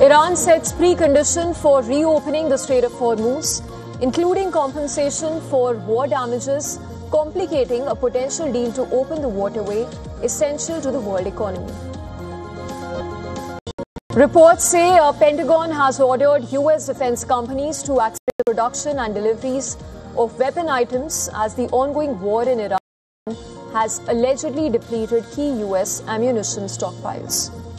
Iran sets precondition for reopening the Strait of Hormuz, including compensation for war damages, complicating a potential deal to open the waterway essential to the world economy. Reports say Pentagon has ordered U.S. defense companies to accelerate production and deliveries of weapon items as the ongoing war in Iran has allegedly depleted key U.S. ammunition stockpiles.